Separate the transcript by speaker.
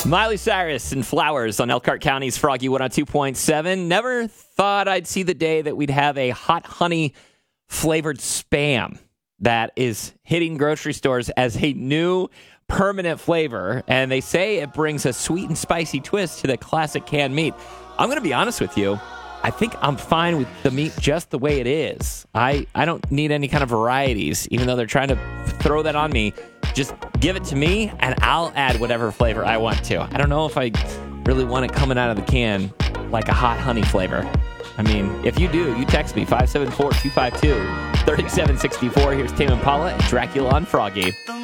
Speaker 1: Miley Cyrus and Flowers on Elkhart County's Froggy 102.7. Never thought I'd see the day that we'd have a hot honey flavored Spam that is hitting grocery stores as a new permanent flavor. And they say it brings a sweet and spicy twist to the classic canned meat. I'm going to be honest with you. I think I'm fine with the meat just the way it is. I don't need any kind of varieties, even though they're trying to throw that on me. Just give it to me, and I'll add whatever flavor I want to. I don't know if I really want it coming out of the can like a hot honey flavor. I mean, if you do, you text me, 574-252-3764. Here's Tame Impala and Dracula on Froggy.